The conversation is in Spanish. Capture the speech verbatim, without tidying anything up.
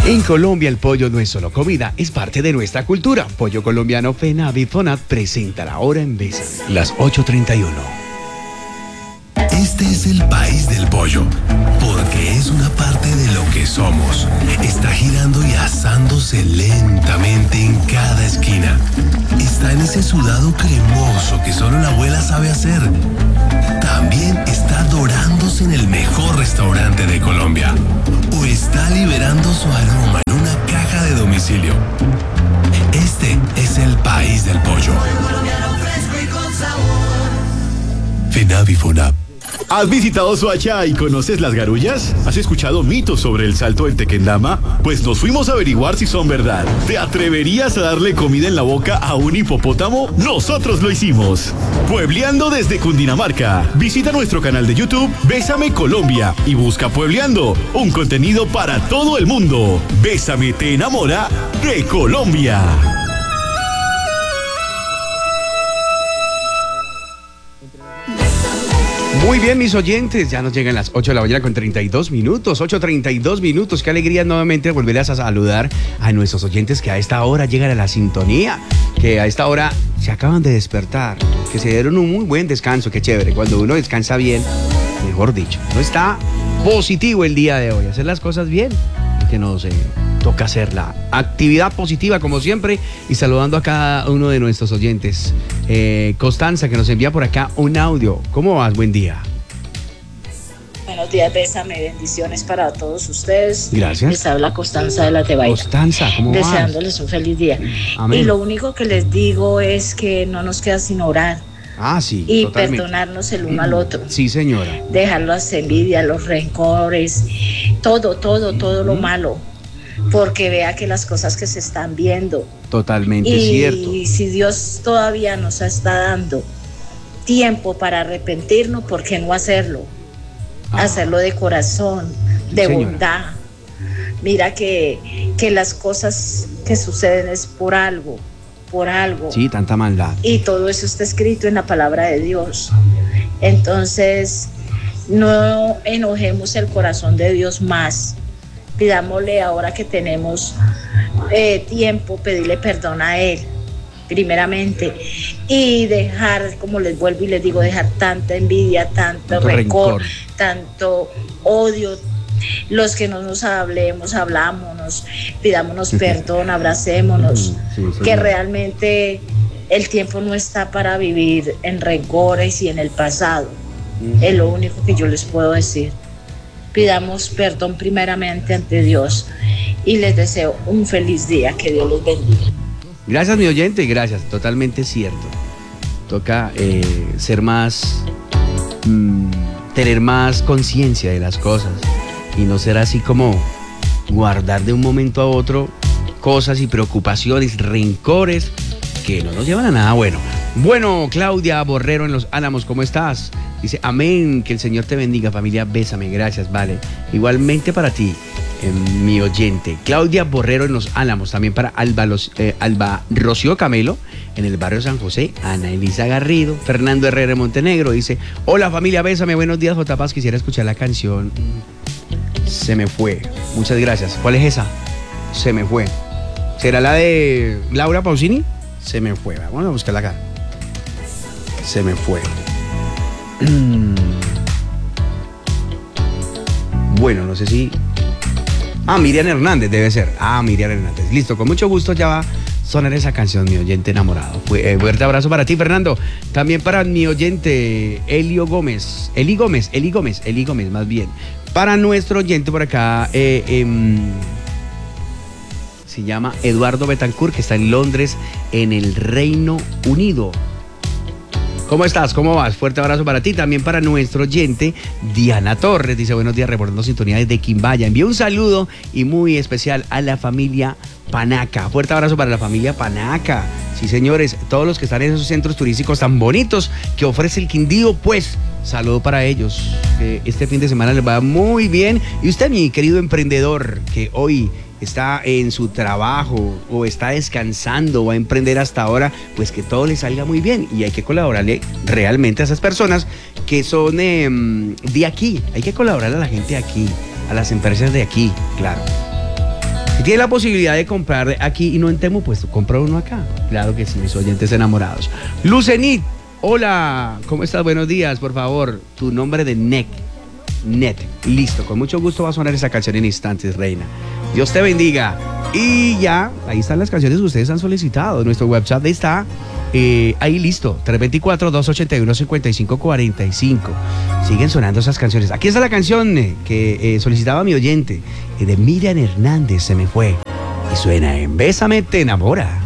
En Colombia el pollo no es solo comida, es parte de nuestra cultura. Pollo colombiano Fenavi Fonat presenta la hora en Bésame, las ocho treinta y uno. Este es el país del pollo, porque es una parte de lo que somos. Está girando y asándose lentamente en cada esquina. Está en ese sudado cremoso que solo la abuela sabe hacer. También está dorándose en el mejor restaurante de Colombia. O está liberando su aroma en una caja de domicilio. Este es el país del pollo. Fenavi Fonat. ¿Has visitado Soacha y conoces las garullas? ¿Has escuchado mitos sobre el salto del Tequendama? Pues nos fuimos a averiguar si son verdad. ¿Te atreverías a darle comida en la boca a un hipopótamo? Nosotros lo hicimos. Puebleando desde Cundinamarca. Visita nuestro canal de YouTube Bésame Colombia y busca Puebleando, un contenido para todo el mundo. Bésame te enamora de Colombia. Muy bien, mis oyentes, ya nos llegan las ocho de la mañana con treinta y dos minutos, ocho treinta y dos minutos. Qué alegría nuevamente volverles a saludar a nuestros oyentes que a esta hora llegan a la sintonía, que a esta hora se acaban de despertar, que se dieron un muy buen descanso. Qué chévere, cuando uno descansa bien, mejor dicho, no está positivo el día de hoy, hacer las cosas bien, que nos eh, toca hacer la actividad positiva como siempre. Y saludando a cada uno de nuestros oyentes, eh, Constanza, que nos envía por acá un audio. ¿Cómo vas? Buen día. Buenos días, Bésame, bendiciones para todos ustedes. Gracias. Les habla Constanza de la Tebaida. Constanza, ¿cómo vas? Deseándoles un feliz día. Amén. Y lo único que les digo es que no nos queda sino orar. Ah, sí, y totalmente. Perdonarnos el uno al otro. Sí, señora. Dejar las envidias, los rencores, todo, todo, todo lo malo. Porque vea que las cosas que se están viendo. Totalmente y, cierto. Y si Dios todavía nos está dando tiempo para arrepentirnos, ¿por qué no hacerlo? Ah. Hacerlo de corazón, de sí, bondad. Mira que, que las cosas que suceden es por algo, por algo. Sí, tanta maldad. Y todo eso está escrito en la palabra de Dios. Entonces, no enojemos el corazón de Dios más. Pidámosle ahora que tenemos eh, tiempo, pedirle perdón a Él, primeramente, y dejar, como les vuelvo y les digo, dejar tanta envidia, tanto, tanto rencor, rencor, tanto odio. Los que no nos hablemos, hablámonos, pidámonos perdón, abracémonos, sí, sí, que realmente el tiempo no está para vivir en rencores y en el pasado. Uh-huh. Es lo único que yo les puedo decir. Pidamos perdón primeramente ante Dios y les deseo un feliz día, que Dios los bendiga. Gracias, mi oyente, gracias, totalmente cierto. Toca eh, ser más, mmm, tener más conciencia de las cosas y no ser así como guardar de un momento a otro cosas y preocupaciones, rencores que no nos llevan a nada bueno. Bueno, Claudia Borrero en Los Álamos, ¿cómo estás? Dice, amén, que el Señor te bendiga, familia, bésame, gracias, vale. Igualmente para ti, eh, mi oyente. Claudia Borrero en Los Álamos, también para Alba, los, eh, Alba Rocío Camelo, en el barrio San José, Ana Elisa Garrido, Fernando Herrera en Montenegro, dice, hola familia, bésame, buenos días, J. Paz, quisiera escuchar la canción Se me fue. Muchas gracias. ¿Cuál es esa? Se me fue. ¿Será la de Laura Pausini? Se me fue, vamos a buscarla acá. Se me fue. Bueno, no sé si... Ah, Miriam Hernández debe ser. Ah, Miriam Hernández. Listo, con mucho gusto ya va a sonar esa canción, mi oyente enamorado. Eh, fuerte abrazo para ti, Fernando. También para mi oyente Elio Gómez. Eli Gómez, Eli Gómez, Eli Gómez, más bien. Para nuestro oyente por acá, eh, eh, se llama Eduardo Betancourt, que está en Londres, en el Reino Unido. ¿Cómo estás? ¿Cómo vas? Fuerte abrazo para ti. También para nuestro oyente, Diana Torres. Dice, buenos días, reportando sintonía desde Quimbaya. Envío un saludo y muy especial a la familia Panaca. Fuerte abrazo para la familia Panaca. Sí, señores, todos los que están en esos centros turísticos tan bonitos que ofrece el Quindío, pues, saludo para ellos. Que este fin de semana les va muy bien. Y usted, mi querido emprendedor, que hoy está en su trabajo o está descansando o va a emprender hasta ahora, pues que todo le salga muy bien y hay que colaborarle realmente a esas personas que son eh, de aquí. Hay que colaborar a la gente de aquí, a las empresas de aquí, claro. Si tiene la posibilidad de comprar aquí y no en Temu, pues compra uno acá. Claro que sí, mis oyentes enamorados. Lucenit, hola, ¿cómo estás? Buenos días, por favor, tu nombre de N E C. Net, listo, con mucho gusto va a sonar esa canción en instantes, reina. Dios te bendiga. Y ya, ahí están las canciones que ustedes han solicitado. Nuestro WhatsApp está eh, ahí listo, tres dos cuatro, dos ocho uno, cinco cinco cuatro cinco. Siguen sonando esas canciones. Aquí está la canción eh, que eh, solicitaba mi oyente, eh, de Miriam Hernández, Se me fue. Y suena en Bésame, te enamora.